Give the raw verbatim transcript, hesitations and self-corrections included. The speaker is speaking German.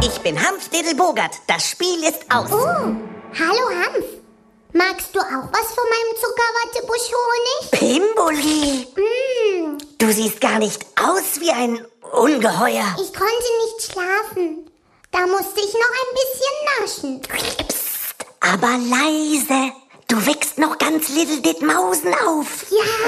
Ich bin Hanf Diddelbogert. Das Spiel ist aus. Oh, hallo Hanf. Magst du auch was von meinem Zuckerwattebusch-Honig? Pimboli, Mm, du siehst gar nicht aus wie ein Ungeheuer. ich konnte nicht schlafen. Da musste ich noch ein bisschen naschen. Psst, aber leise. Du wächst noch ganz Little Dit Mausen auf. Ja.